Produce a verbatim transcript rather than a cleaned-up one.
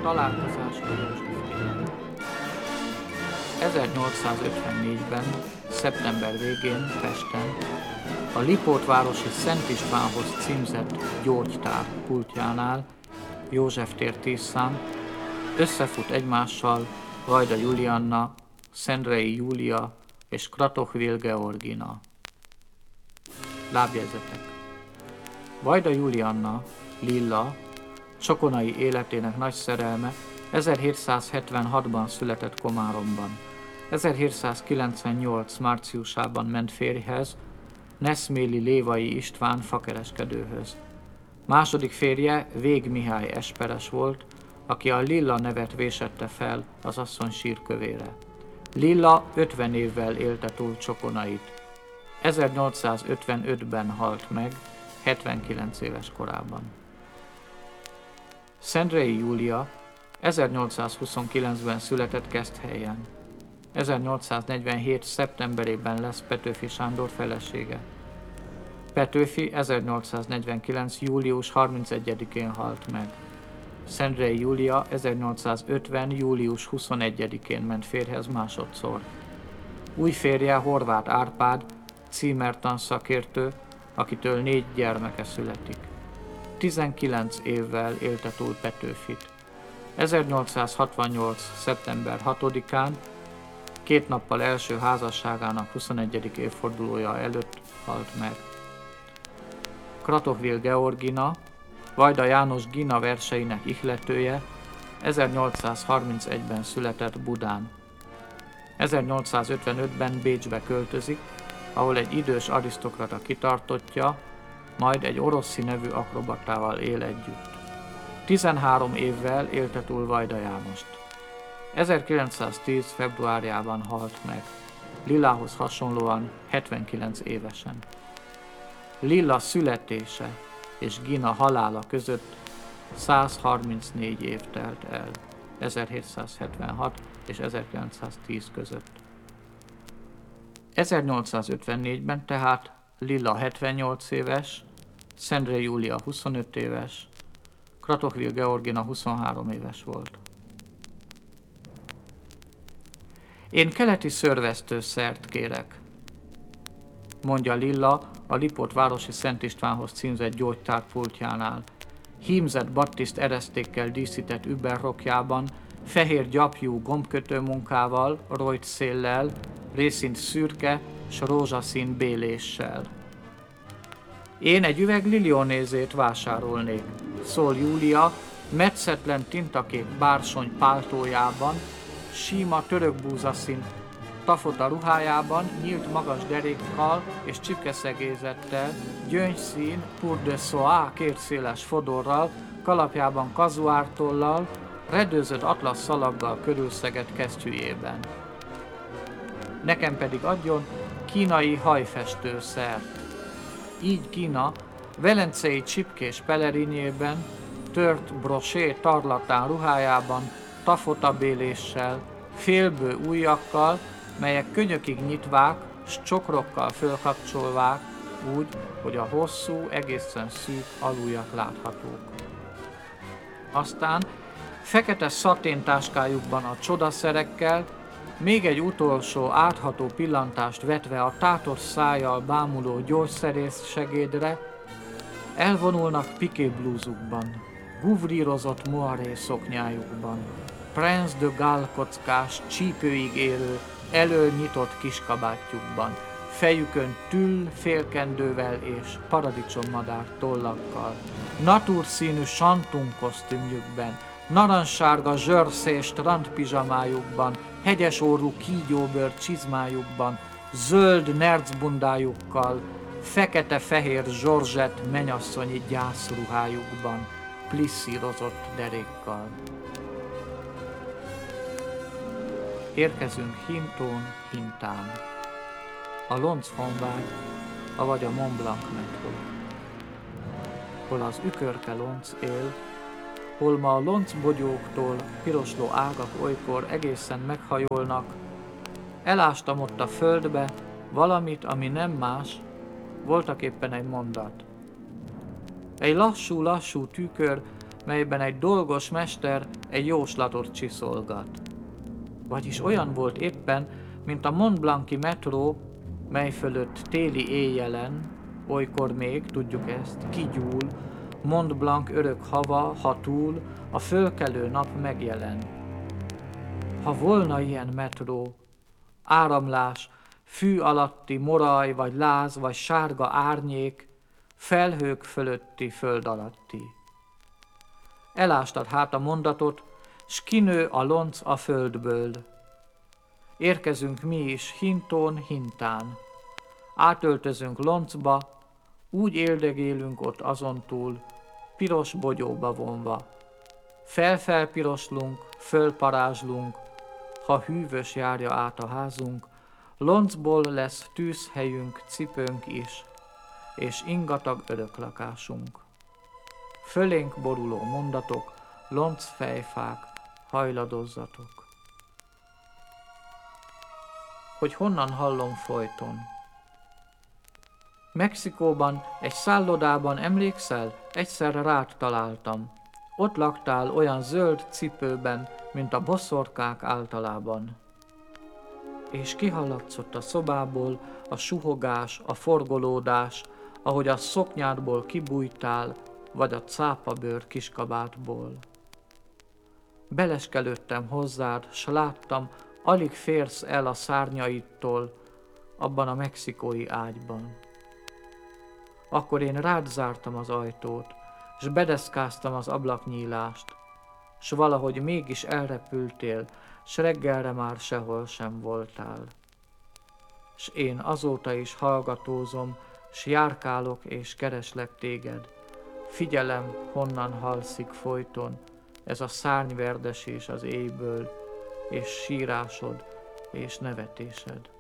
Találkozás a Józsefével. ezernyolcszázötvennégyben, szeptember végén Pesten a Lipótvárosi Szent Istvánhoz címzett gyógytár pultjánál, József tér tíz szám, összefut egymással Vajda Julianna, Szendrei Júlia és Kratochvil Georgina. Lábjegyzetek. Vajda Julianna, Lilla, csokonai életének nagy szerelme, ezerhétszázhetvenhatban született Komáromban. ezerhétszázkilencvennyolc márciusában ment férjhez, Neszméli Lévai István fakereskedőhöz. Második férje Vég Mihály esperes volt, aki a Lilla nevet vésette fel az asszony sírkövére. Lilla ötven évvel élte túl csokonait. ezernyolcszázötvenötben halt meg, hetvenkilenc éves korában. Szendrei Júlia ezernyolcszázhuszonkilencben született Keszthelyen. ezernyolcszáznegyvenhét. szeptemberében lesz Petőfi Sándor felesége. Petőfi ezernyolcszáznegyvenkilenc. július harmincegyedikén halt meg. Szendrei Júlia ezernyolcszázötven. július huszonegyedikén ment férjhez másodszor. Új férje Horváth Árpád, címertan szakértő, akitől négy gyermeke születik. tizenkilenc évvel élte túl Petőfit. ezernyolcszázhatvannyolc. szeptember hatodikán, két nappal első házasságának huszonegyedik évfordulója előtt halt meg. Kratochvil Georgina, Vajda János Gina verseinek ihletője, ezernyolcszázharmincegyben született Budán. ezernyolcszázötvenötben Bécsbe költözik, ahol egy idős arisztokrata kitartottja, majd egy Oroszi nevű akrobatával él együtt. tizenhárom évvel élte túl Vajda Jánost. ezerkilencszáztíz. februárjában halt meg, Lillához hasonlóan hetvenkilenc évesen. Lilla születése és Gina halála között százharmincnégy év telt el, ezerhétszázhetvenhat és ezerkilencszáztíz között. ezernyolcszázötvennégyben tehát Lilla hetvennyolc éves, Szendrei Júlia huszonöt éves, Kratochvil Georgina huszonhárom éves volt. Én keleti szörvesztőszert kérek, mondja Lilla a Lipótvárosi Szent Istvánhoz címzett gyógytár pultjánál. Hímzett battiszt eresztékkel díszített überrokjában, fehér gyapjú gombkötő munkával, rojt széllel, részint szürke s rózsaszín béléssel. Én egy üveg lilionézét vásárolnék, szól Júlia, metszetlen tintakék bársony páltójában, síma törökbúzaszín tafota ruhájában, nyílt magas derékkal és csipkeszegézettel, gyöngyszín, pour de soie kérszéles fodorral, kalapjában kazuártollal, redőzött atlasz szalaggal körülszegett kesztyűjében. Nekem pedig adjon kínai hajfestőszert. Így Gina velencei csipkés pelerinjében, tört brosé tarlatán ruhájában, tafotabéléssel, félbő ujjakkal, melyek könyökig nyitvák, s csokrokkal fölkapcsolvák, úgy, hogy a hosszú, egészen szűk aluljak láthatók. Aztán fekete szaténtáskájukban a csodaszerekkel, még egy utolsó átható pillantást vetve a tátott szájjal bámuló gyógyszerész segédre, elvonulnak piké blúzukban, guvrírozott moiré szoknyájukban, Prince de Galles kockás, csípőig érő, elől nyitott kiskabátjukban, fejükön tüll félkendővel és paradicsommadár tollakkal, naturszínű santung kosztümjükben, narancssárga zsörszés strandpizsamájukban, hegyes orrú kígyóbőr csizmájukban, zöld nercbundájukkal, fekete-fehér zsorzsett menyasszonyi gyászruhájukban, plisszírozott derékkal. Érkezünk hintón, hintán. A Lonc honvágy, avagy a Mont Blanc metró. Hol az Ükörke Lonc él, hol ma a loncbogyóktól pirosló ágak olykor egészen meghajolnak, elástam ott a földbe valamit, ami nem más, voltaképpen egy mondat. Egy lassú-lassú tükör melyben egy dolgos mester egy jóslatot csiszolgat. Vagyis olyan volt éppen, mint a Mont Blanc-i metró, mely fölött téli éjjelen, olykor még, tudjuk ezt, kigyúl, Mont Blanc örök hava, ha túl, a fölkelő nap megjelen. Ha volna ilyen metró, áramlás, fű alatti moraj, vagy láz, vagy sárga árnyék, felhők fölötti, föld alatti. Elástad hát a mondatot, s kinő a lonc a földből. Érkezünk mi is hintón, hintán. Átöltözünk loncba, úgy éldegélünk ott azon túl, piros bogyóba vonva. Felfelpiroslunk, fölparázslunk, ha hűvös járja át a házunk, loncból lesz tűzhelyünk, cipőnk is, és ingatag öröklakásunk. Fölénk boruló mondatok, loncfejfák, hajladozzatok. Hogy honnan hallom folyton? Mexikóban, egy szállodában, emlékszel? Egyszer rád találtam. Ott laktál olyan zöld cipőben, mint a boszorkák általában. És kihallatszott a szobából a suhogás, a forgolódás, ahogy a szoknyádból kibújtál, vagy a cápabőr kiskabátból. Beleskelődtem hozzád, s láttam, alig férsz el a szárnyaidtól, abban a mexikói ágyban. Akkor én rád zártam az ajtót, s bedeszkáztam az ablaknyílást, s valahogy mégis elrepültél, s reggelre már sehol sem voltál. S én azóta is hallgatózom, s járkálok és kereslek téged, figyelem, honnan halszik folyton ez a szárnyverdesés az éjből, és sírásod és nevetésed.